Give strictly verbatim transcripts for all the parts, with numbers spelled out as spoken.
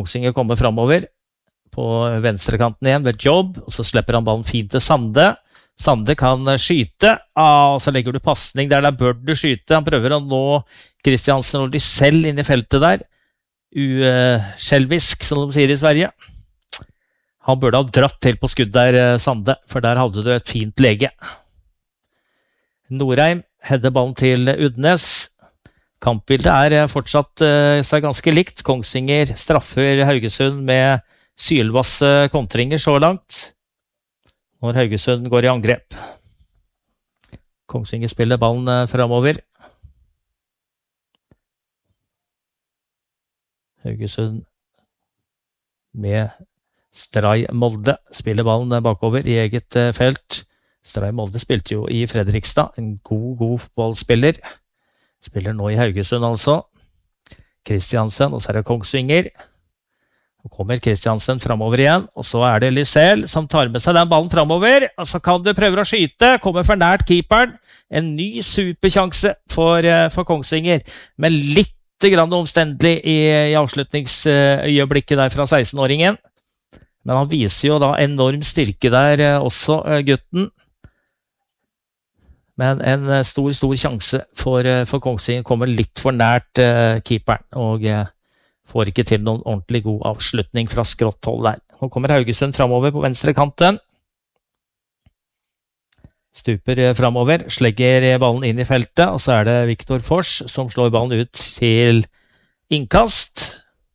Kongsvinger komme fremover på venstrekanten igjen ved Jobb, og så slipper han ballen fint til Sande. Sande kan skyte, ah, og så legger du passning der, der bør du skyte. Han prøver å nå Kristiansen og Lysell inn i feltet der. Uskjelvisk, som de sier i Sverige. Han burde ha dratt til på skudd der, Sande, for der hadde du et fint lege. Norheim hedder ballen til Udnes. Kampbildet er fortsatt uh, seg ganske likt. Kongsvinger straffer Haugesund med sylvasse kontringer så langt, når Haugesund går i angrep. Kongsvinger spiller ballen uh, fremover. Haugesund med Stray Molde spiller ballen uh, bakover i eget uh, felt. Stray Molde spilte jo i Fredrikstad, en god, god fotballspiller. Spiller nå i Haugesund altså. Kristiansen, og så er det Kongsvinger. Nå kommer Kristiansen fremover igjen, og så er det Lysell som tar med seg den ballen fremover. Og så kan du prøve å skyte, kommer for nært keeperen. En ny supersjanse for, for Kongsvinger, men litt grann omstendelig i, i avslutningsøyeblikket der fra seksten-åringen. Men han viser jo da enorm styrke der også, gutten. Men en stor, stor sjanse for, for Kongsvinger kommer litt for nært uh, keeperen, og uh, får ikke til noen ordentlig god avslutning fra skrått hold der. Nå kommer Haugesund fremover på venstre kanten. Stuper uh, fremover, slegger ballen inn i feltet, og så er det Viktor Fors som slår ballen ut til innkast.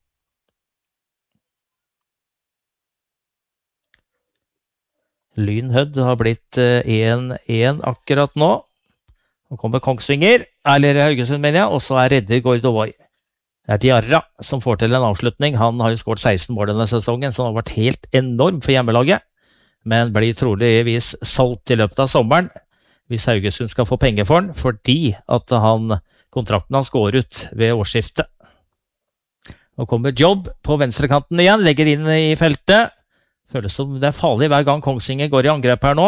Lynhødd har blitt én én akkurat nå. Nå kommer Kongsvinger, eller Haugesund mener jeg, og så er redder Gordovoy. Det er Diarra som får til en avslutning. Han har jo skåret seksten mål denne sesongen, så han har vært helt enorm for hjemmelaget. Men blir troligvis solgt i løpet av sommeren, hvis Haugesund skal få penger for den, fordi at han, kontrakten hans går ut ved årsskiftet. Nå kommer Jobb på venstrekanten igjen, legger inn i feltet. Føles som det er farlig hver gang Kongsvinger går i angrep her nå.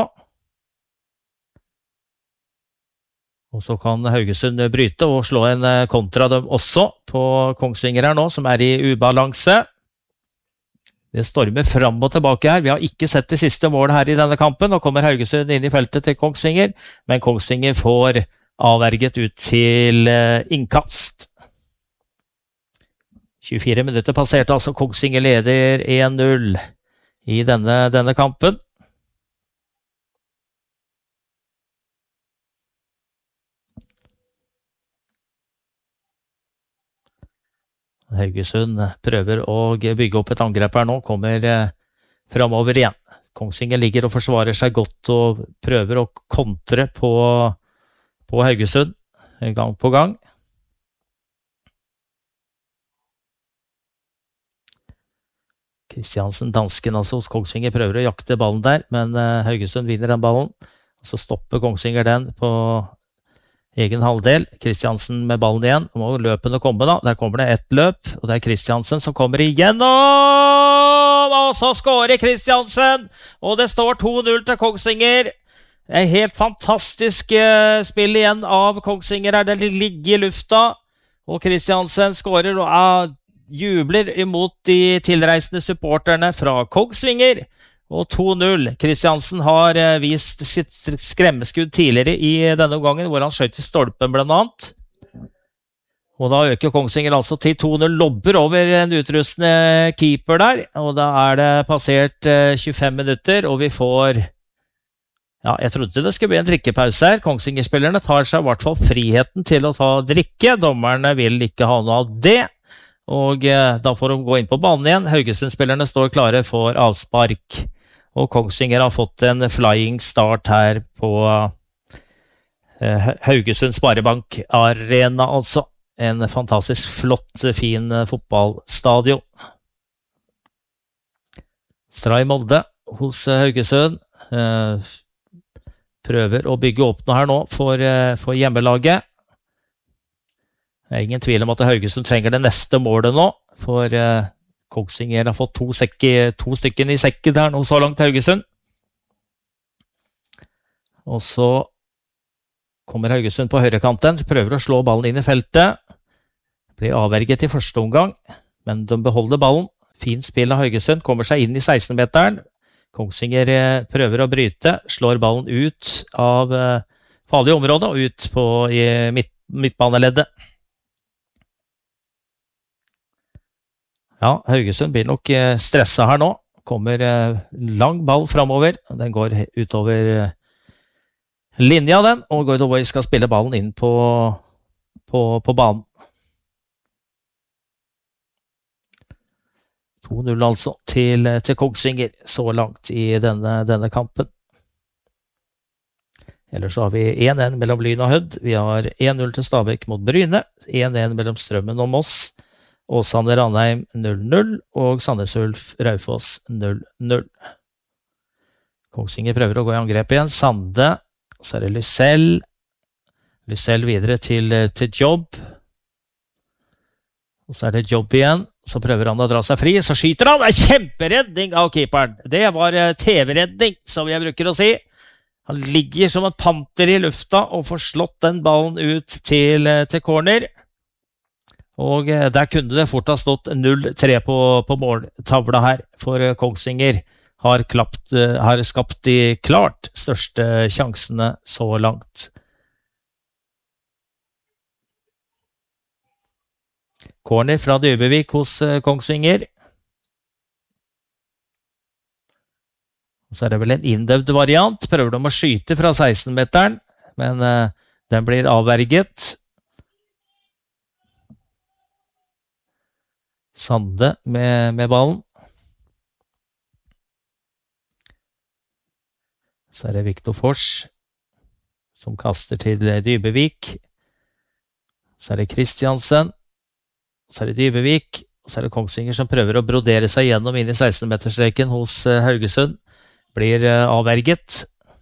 Og så kan Haugesund bryte og slå en kontra dem også på Kongsvinger her nå, som er i ubalanse. Det stormer fram og tilbake her. Vi har ikke sett det siste målet her i denne kampen. Nå kommer Haugesund inn i feltet til Kongsvinger, men Kongsvinger får avverget ut til innkast. tjuefire minutter passerte, altså Kongsvinger leder én null. I denne, denne kampen. Haugesund prøver å bygge opp et angrep her nå, kommer eh, fremover igjen. Kongsvinger ligger og forsvarer seg godt og prøver å kontre på, på Haugesund gang på gang. Kristiansen, dansken altså hos Kongsvinger, prøver å jakte ballen der, men uh, Haugesund vinner den ballen. Og så stopper Kongsvinger den på egen halvdel. Kristiansen med ballen igjen. Nå må løpene komme da. Der kommer det ett løp, og det er Kristiansen som kommer igjennom! Og så skårer Kristiansen! Og det står to null til Kongsvinger. Det er helt fantastisk uh, spill igjen av Kongsvinger her. Det ligger i lufta, og Kristiansen skårer og er uh, jubler imot de tilreisende supporterne fra Kongsvinger, og to null. Kristiansen har vist sitt skremmeskudd tidligere i denne omgangen, hvor han skjøt i stolpen blant annet. Og da øker Kongsvinger altså til to null, lobber over en utrustende keeper der, og da er det passert tjuefem minutter, og vi får, ja, jeg trodde det skulle bli en drikkepause her. Kongsvinger-spillerne tar seg i hvert fall friheten til å ta drikke, dommerne vil ikke ha noe av det. Og eh, da får de gå inn på banen igjen. Haugesund-spillerne står klare for avspark. Og Kongsvinger har fått en flying start her på eh, Haugesund Sparebank Arena, altså. En fantastisk flott, fin fotballstadion. Stray Molde hos Haugesund eh, prøver å bygge opp noe her nå for, eh, for hjemmelaget. Det er ingen tvil om at Haugesund trenger det neste målet nå, for uh, Kongsvinger har fått to, sekke, to stykken i sekken der nå så langt Haugesund. Og så kommer Haugesund på høyrekanten, prøver å slå ballen inn i feltet. Blir avverget i første omgang, men de beholder ballen. Fint spill av Haugesund, kommer seg inn i seksten-meteren. Kongsvinger prøver å bryte, slår ballen ut av farlig område og ut på i midt, midtbaneleddet. Ja, Haugesund blir nok stresset her nå. Kommer lang ball fremover. Den går utover linja den, og Goido Boy skal spille ballen inn på, på, på banen. to null altså til, til Kongsvinger så langt i denne, denne kampen. Ellers så har vi en en mellom Lyn og Hødd. Vi har en null til Stabæk mot Bryne, en en mellom Strømmen og Moss, Åsane Ranheim null null og Sandnes Ulf Raufoss null null. Kongsvinger prøver å gå i angrep igjen. Sande, så er det Lysell. Lysell videre til, til Jobb. Og så er det Jobb igjen. Så prøver han å dra seg fri, så skyter han. Det er kjemperedning av keeperen. Det var T V-redning, som jeg bruker å si. Han ligger som en panter i lufta og får slått den ballen ut til, til corner. Og der kunne det fort ha stått null tre på, på måltavla her, for Kongsvinger har, klapt, har skapt de klart største sjansene så langt. Corner fra Dybevik hos Kongsvinger. Så er det vel en inndøvd variant. Prøver de å skyte fra seksten-meteren, men uh, den blir avverget. Sande med, med ballen. Så er det Victor Fors som kaster til Dybevik. Så er det Kristiansen. Så er det Dybevik, og så er det Kongsvinger som prøver å brodere seg gjennom inn i seksten-meterstreken hos Haugesund. Blir avverget.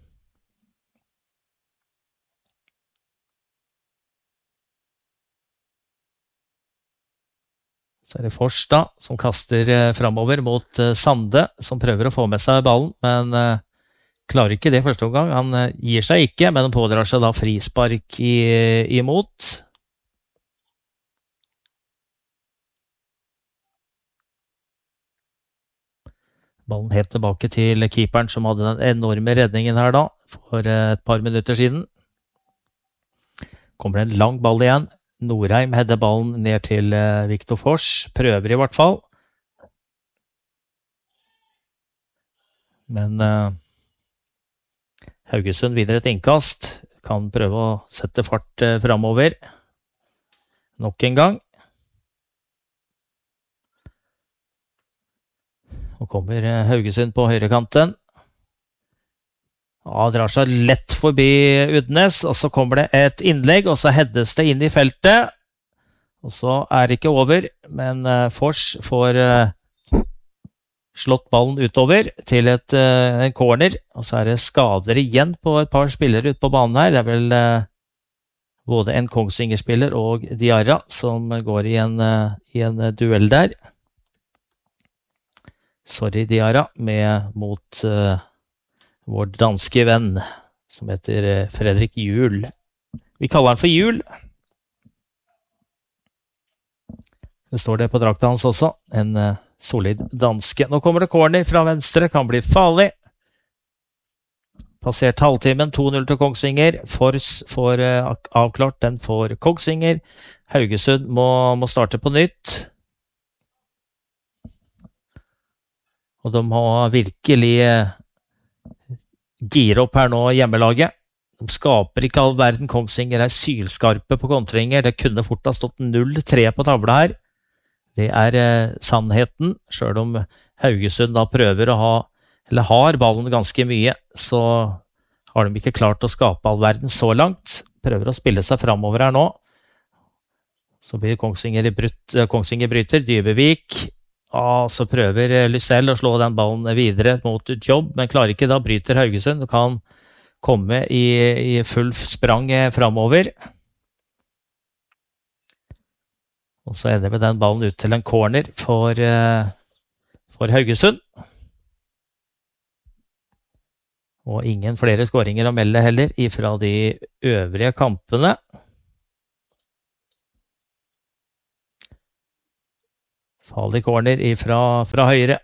Så er det Forstad som kaster fremover mot Sande, som prøver å få med seg ballen, men klarer ikke det første omgang. Han gir seg ikke, men han pådrar seg da frispark i, imot. Ballen helt tilbake til keeperen som hadde den enorme redningen her da, for et par minutter siden. Kommer det en lang ball igjen. Norheim hedder ballen ned til Victor Fors. Prøver i hvert fall. Men uh, Haugesund vinner et innkast. Kan prøve å sette fart uh, fremover. Nok en gang. Og kommer Haugesund på høyrekanten. Ja, drar seg lett forbi Udnes, og så kommer det et innlegg, og så heades det inn i feltet. Og så er det ikke over, men uh, Fors får uh, slått ballen utover til et, uh, en corner, og så er det skader igjen på et par spillere ute på banen her. Det er vel uh, både en Kongsvinger-spiller og Diarra som går i en, uh, i en uh, duell der. Sorry, Diarra, med mot uh, vår danske venn, som heter uh, Fredrik Juhl. Vi kaller han for Juhl. Det står det på drakta hans også. En uh, solid danske. Nå kommer det corner fra venstre, kan bli farlig. Passert halvtimen, to null til Kongsvinger. Fors får uh, avklart den for Kongsvinger. Haugesund må, må starte på nytt. Og de må virkelig gire opp her nå hjemmelaget. De skaper ikke all verden. Kongsvinger er sylskarpe på kontringer. Det kunne fort ha stått null tre på tavla her. Det er eh, sannheten. Selv om Haugesund da prøver å ha, eller har ballen ganske mye, så har de ikke klart å skape all verden så langt. Prøver å spille seg fremover her nå. Så blir Kongsvinger, brutt, Kongsvinger bryter. Dybevik. Ja, så prøver Lysell å slå den ballen videre mot Jobb, men klarer ikke. Da bryter Haugesund og kan komme i, i full sprang fremover. Og så ender vi den ballen ut til en corner for, for Haugesund. Og ingen flere skåringer å melde heller ifra de øvrige kampene. Farlig corner ifra, fra høyre.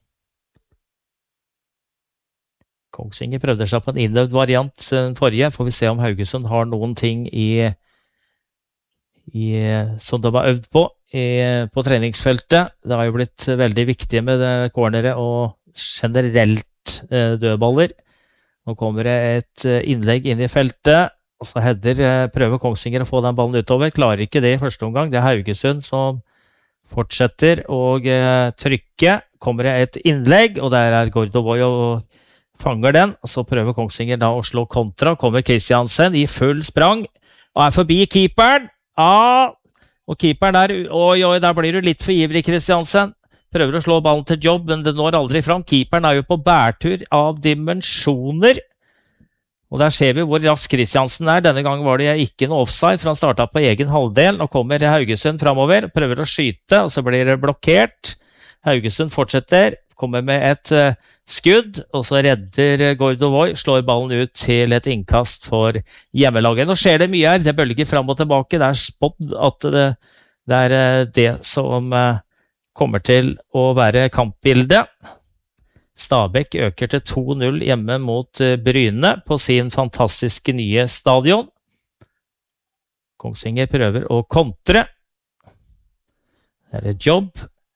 Kongsvinger prøvde seg på en innøvd variant den forrige. Får vi se om Haugesund har noen ting i, i, som de har øvd på i, på treningsfeltet. Det har jo blitt veldig viktig med cornere og generelt eh, dødballer. Nå kommer det et innlegg inn i feltet. Og så header prøver Kongsvinger å få den ballen utover. Klarer ikke det i første omgang. Det er Haugesund som fortsetter å eh, trykke. Kommer det et innlegg, og der er Gordovoy og fanger den, og så prøver Kongsvinger da å slå kontra. Kommer Kristiansen i full sprang, og er forbi keeperen. Ja, og keeperen der, oi, oi, der blir du litt for ivrig, Kristiansen. Prøver å slå ballen til jobb, men det når aldri fram. Keeperen er jo på bærtur av dimensjoner. Og der ser vi hvor rask Kristiansen er. Denne gang var det ikke noe offside, for han startet på egen halvdel. Nå kommer Haugesund fremover, prøver å skyte, og så blir det blokkert. Haugesund fortsetter, kommer med et uh, skudd, og så redder Gordovoy, slår ballen ut til et innkast for hjemmelaget. Nå skjer det mye her, det bølger frem og tilbake. Det er spådd at det, det er uh, det som uh, kommer til å være kampbildet. Stabæk øker til to null hjemme mot uh, Bryne på sin fantastiske nye stadion. Kongsvinger prøver å kontre. Her er Jobb.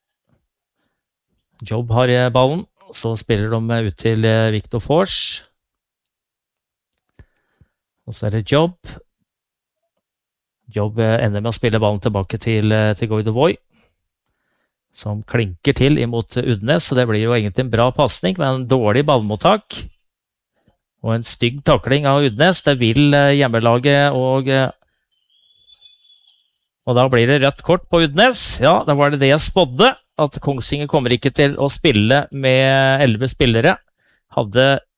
Jobb har ballen, så spiller de ut til Victor Fors. Og så er det Jobb. Jobb ender med å spille ballen tilbake til, til Gordovoy, som klinker til imot Udnes, så det blir jo egentlig en bra passning, men en dårlig ballmottak. Og en stygg takling av Udnes, det vil hjemmelaget, og, og da blir det rødt kort på Udnes. Ja, da var det det jeg spådde, at Kongsvinger kommer ikke til å spille med elleve spillere. Hadde